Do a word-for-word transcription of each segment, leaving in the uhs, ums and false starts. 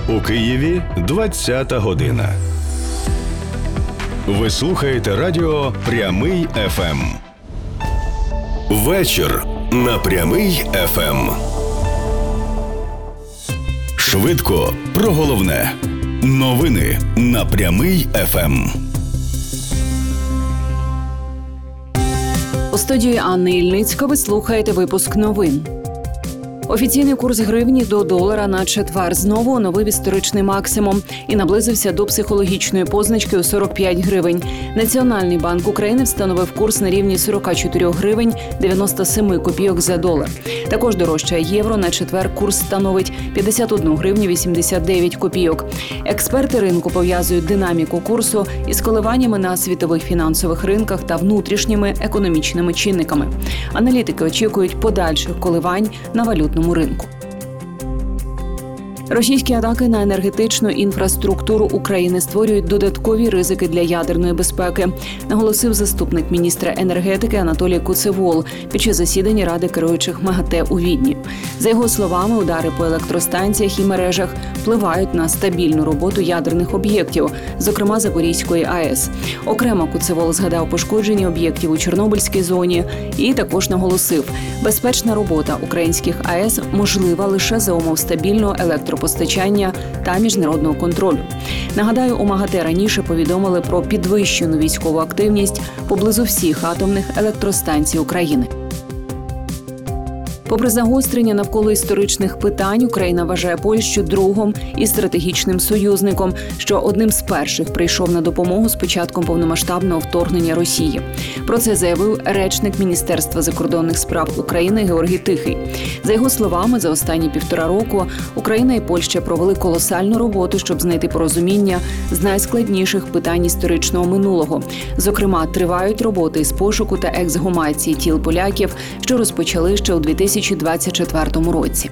У Києві двадцята година. Ви слухаєте радіо «Прямий еф ем». Вечір на «Прямий еф ем». Швидко про головне. Новини на «Прямий еф ем». У студії Анни Ільницько ви слухаєте випуск новин. Офіційний курс гривні до долара на четвер знову оновив історичний максимум і наблизився до психологічної позначки у сорок п'ять гривень. Національний банк України встановив курс на рівні сорок чотири гривень дев'яносто сім копійок за долар. Також дорожчає євро, на четвер курс становить п'ятдесят одну гривню вісімдесят дев'ять копійок. Експерти ринку пов'язують динаміку курсу із коливаннями на світових фінансових ринках та внутрішніми економічними чинниками. Аналітики очікують подальших коливань на валютному ринку. Російські атаки на енергетичну інфраструктуру України створюють додаткові ризики для ядерної безпеки, наголосив заступник міністра енергетики Анатолій Куцевол під час засідання Ради керуючих МАГАТЕ у Відні. За його словами, удари по електростанціях і мережах впливають на стабільну роботу ядерних об'єктів, зокрема Запорізької АЕС. Окремо Куцевол згадав пошкодження об'єктів у Чорнобильській зоні і також наголосив, безпечна робота українських АЕС можлива лише за умов стабільного електропостачання постачання та міжнародного контролю. Нагадаю, у МАГАТЕ раніше повідомили про підвищену військову активність поблизу всіх атомних електростанцій України. Попри загострення навколо історичних питань, Україна вважає Польщу другом і стратегічним союзником, що одним з перших прийшов на допомогу з початком повномасштабного вторгнення Росії. Про це заявив речник Міністерства закордонних справ України Георгій Тихий. За його словами, за останні півтора року Україна і Польща провели колосальну роботу, щоб знайти порозуміння з найскладніших питань історичного минулого. Зокрема, тривають роботи з пошуку та ексгумації тіл поляків, що розпочали ще у дві тисячі двадцять четвертому році.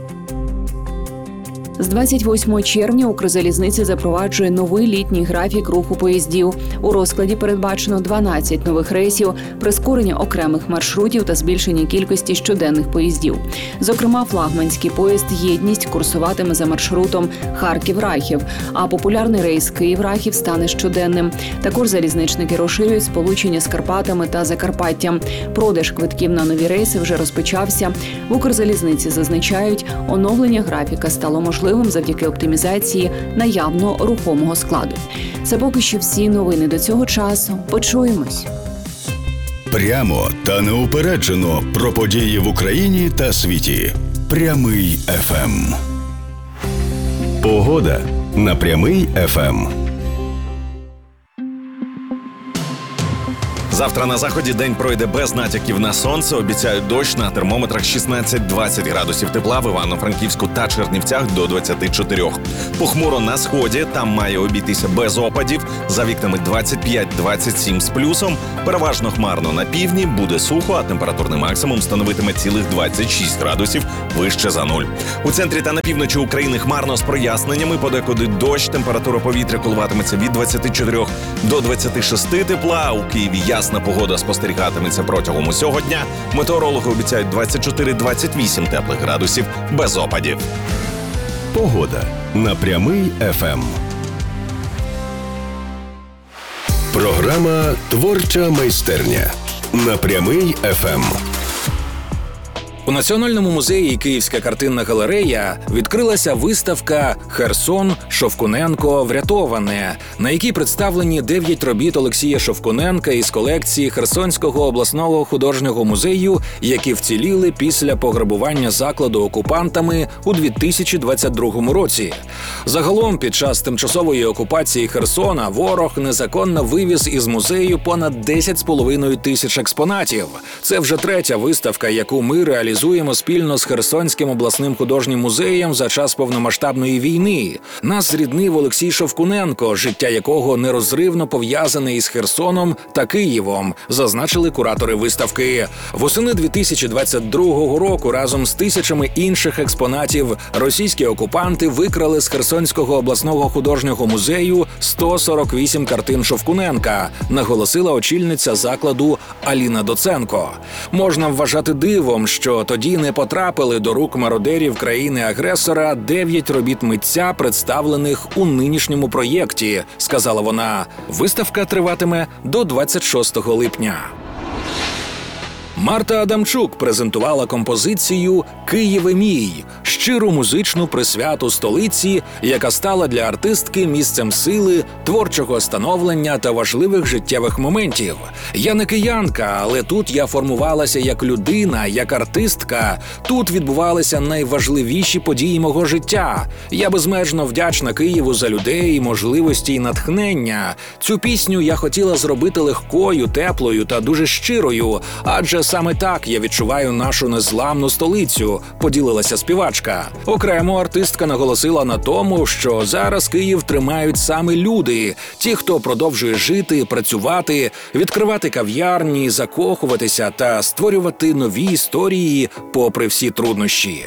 З двадцять восьмого червня Укрзалізниця запроваджує новий літній графік руху поїздів. У розкладі передбачено дванадцять нових рейсів, прискорення окремих маршрутів та збільшення кількості щоденних поїздів. Зокрема, флагманський поїзд «Єдність» курсуватиме за маршрутом Харків-Рахів, а популярний рейс Київ-Рахів стане щоденним. Також залізничники розширюють сполучення з Карпатами та Закарпаттям. Продаж квитків на нові рейси вже розпочався. В Укрзалізниці зазначають, оновлення графіка стало можливим завдяки оптимізації наявного рухомого складу. Це поки що всі новини до цього часу. Почуємось. Прямо та неупереджено про події в Україні та світі. Прямий еф ем. Погода на Прямий еф ем. Завтра на заході день пройде без натяків на сонце. Обіцяють дощ, на термометрах шістнадцять-двадцять градусів тепла, в Івано-Франківську та Чернівцях до двадцять чотири. Похмуро на сході, там має обійтися без опадів, за вікнами двадцять п'ять - двадцять сім з плюсом. Переважно хмарно на півдні, буде сухо, а температурний максимум становитиме цілих двадцять шість градусів вище за нуль. У центрі та на півночі України хмарно з проясненнями, подекуди дощ, температура повітря коливатиметься від двадцяти чотирьох до двадцяти шести тепла, у Києві ясна погода спостерігатиметься протягом усього дня. Метеорологи обіцяють двадцять чотири - двадцять вісім теплих градусів без опадів. Погода на Прямий еф ем. Програма «Творча майстерня» на Прямий еф ем. У Національному музеї «Київська картинна галерея» відкрилася виставка «Херсон. Шовкуненко. Врятоване», на якій представлені дев'ять робіт Олексія Шовкуненка із колекції Херсонського обласного художнього музею, які вціліли після пограбування закладу окупантами у дві тисячі двадцять другому році. Загалом, під час тимчасової окупації Херсона ворог незаконно вивіз із музею понад десять з половиною тисяч експонатів. Це вже третя виставка, яку ми реалізуємо Реалізуємо спільно з Херсонським обласним художнім музеєм за час повномасштабної війни. Нас зріднив Олексій Шовкуненко, життя якого нерозривно пов'язане із Херсоном та Києвом, зазначили куратори виставки. Восени дві тисячі двадцять другого року разом з тисячами інших експонатів російські окупанти викрали з Херсонського обласного художнього музею сто сорок вісім картин Шовкуненка, наголосила очільниця закладу Аліна Доценко. Можна вважати дивом, що що тоді не потрапили до рук мародерів країни-агресора дев'ять робіт митця, представлених у нинішньому проєкті, сказала вона. Виставка триватиме до двадцять шостого липня. Марта Адамчук презентувала композицію «Києве мій» – щиру музичну присвяту столиці, яка стала для артистки місцем сили, творчого становлення та важливих життєвих моментів. Я не киянка, але тут я формувалася як людина, як артистка. Тут відбувалися найважливіші події мого життя. Я безмежно вдячна Києву за людей, можливості і натхнення. Цю пісню я хотіла зробити легкою, теплою та дуже щирою, адже саме так я відчуваю нашу незламну столицю, поділилася співачка. Окремо артистка наголосила на тому, що зараз Київ тримають саме люди, ті, хто продовжує жити, працювати, відкривати кав'ярні, закохуватися та створювати нові історії попри всі труднощі.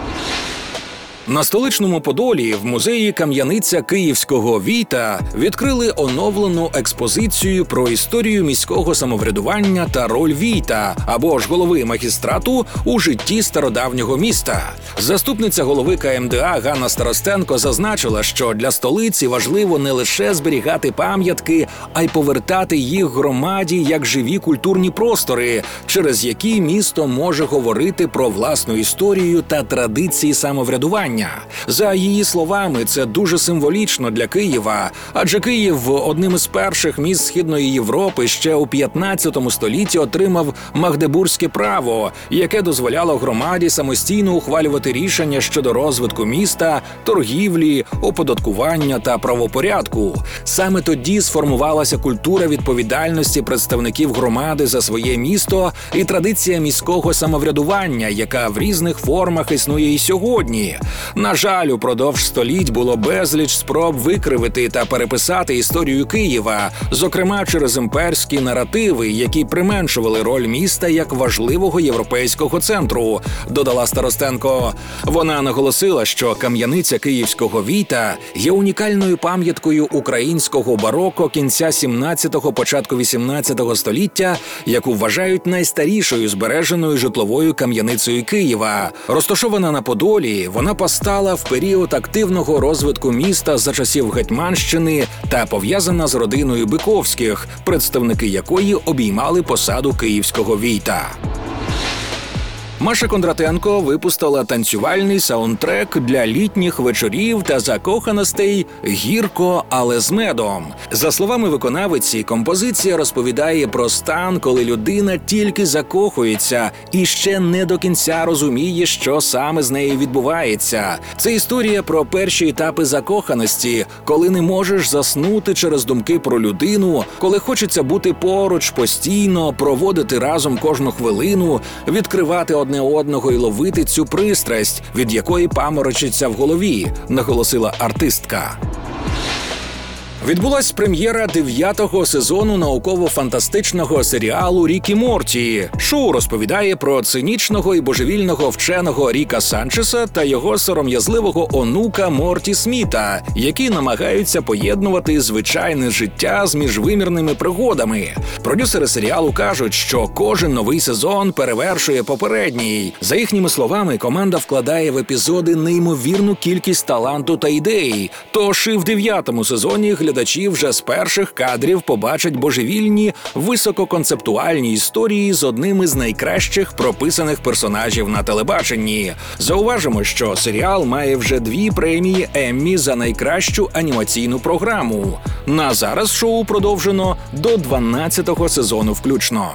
На столичному Подолі в музеї «Кам'яниця Київського Війта» відкрили оновлену експозицію про історію міського самоврядування та роль Війта, або ж голови магістрату, у житті стародавнього міста. Заступниця голови ка ем де а Ганна Старостенко зазначила, що для столиці важливо не лише зберігати пам'ятки, а й повертати їх громаді як живі культурні простори, через які місто може говорити про власну історію та традиції самоврядування. За її словами, це дуже символічно для Києва, адже Київ одним із перших міст Східної Європи ще у п'ятнадцятому столітті отримав магдебурзьке право, яке дозволяло громаді самостійно ухвалювати рішення щодо розвитку міста, торгівлі, оподаткування та правопорядку. Саме тоді сформувалася культура відповідальності представників громади за своє місто і традиція міського самоврядування, яка в різних формах існує і сьогодні. На жаль, упродовж століть було безліч спроб викривити та переписати історію Києва, зокрема через імперські наративи, які применшували роль міста як важливого європейського центру, додала Старостенко. Вона наголосила, що кам'яниця Київського Війта є унікальною пам'яткою українського бароко кінця сімнадцятого – початку вісімнадцятого століття, яку вважають найстарішою збереженою житловою кам'яницею Києва. Розташована на Подолі, вона постала в період активного розвитку міста за часів Гетьманщини та пов'язана з родиною Биковських, представники якої обіймали посаду Київського Війта. Маша Кондратенко випустила танцювальний саундтрек для літніх вечорів та закоханостей «Гірко, але з медом». За словами виконавиці, композиція розповідає про стан, коли людина тільки закохується і ще не до кінця розуміє, що саме з нею відбувається. Це історія про перші етапи закоханості, коли не можеш заснути через думки про людину, коли хочеться бути поруч постійно, проводити разом кожну хвилину, відкривати одне одного і ловити цю пристрасть, від якої паморочиться в голові, наголосила артистка. Відбулась прем'єра дев'ятого сезону науково-фантастичного серіалу «Рік і Морті». Шоу розповідає про цинічного і божевільного вченого Ріка Санчеса та його сором'язливого онука Морті Сміта, які намагаються поєднувати звичайне життя з міжвимірними пригодами. Продюсери серіалу кажуть, що кожен новий сезон перевершує попередній. За їхніми словами, команда вкладає в епізоди неймовірну кількість таланту та ідей. Тож і в дев'ятому сезоні глядачі вже з перших кадрів побачать божевільні, висококонцептуальні історії з одним із найкращих прописаних персонажів на телебаченні. Зауважимо, що серіал має вже дві премії Еммі за найкращу анімаційну програму. На зараз шоу продовжено до дванадцятого сезону включно.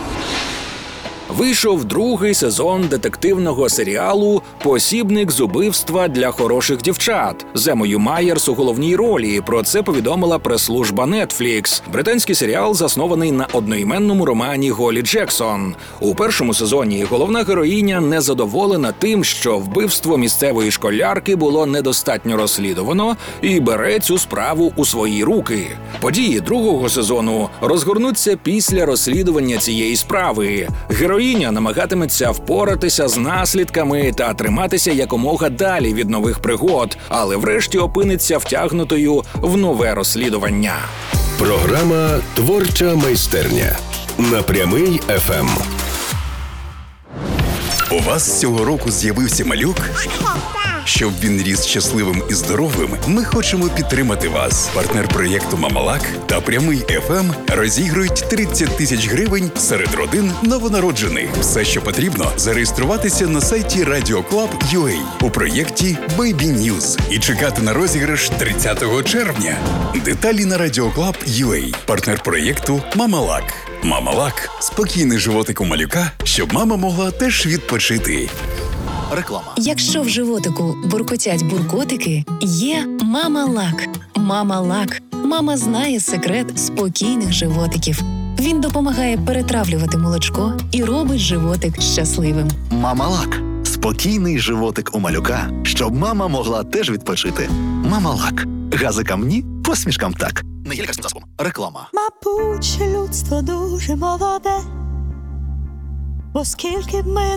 Вийшов другий сезон детективного серіалу «Посібник з убивства для хороших дівчат» з Еммою Майерс у головній ролі. Про це повідомила прес-служба Netflix. Британський серіал заснований на одноіменному романі Голі Джексон. У першому сезоні головна героїня незадоволена тим, що вбивство місцевої школярки було недостатньо розслідувано, і бере цю справу у свої руки. Події другого сезону розгорнуться після розслідування цієї справи. Героїня намагатиметься впоратися з наслідками та триматися якомога далі від нових пригод, але врешті опиниться втягнутою в нове розслідування. Програма «Творча майстерня» на Прямий еф ем. У вас цього року з'явився малюк? Щоб він ріс щасливим і здоровим, ми хочемо підтримати вас. Партнер проєкту «Мамалак» та «Прямий еф ем» розігрують тридцять тисяч гривень серед родин новонароджених. Все, що потрібно, зареєструватися на сайті радіо клаб крапка ю а у проєкті Baby News і чекати на розіграш тридцятого червня. Деталі на радіо клаб крапка ю а. Партнер проєкту «Мамалак». «Мамалак» – спокійний животик у малюка, щоб мама могла теж відпочити. Реклама. Якщо в животику буркотять буркотики, є Мама-Лак. Мама-Лак. Мама знає секрет спокійних животиків. Він допомагає перетравлювати молочко і робить животик щасливим. Мама-Лак. Спокійний животик у малюка, щоб мама могла теж відпочити. Мама-Лак. Газикам ні, посмішкам так. Не є лікарським засобом. Реклама. Мабуть, людство дуже молоде, бо скільки б ми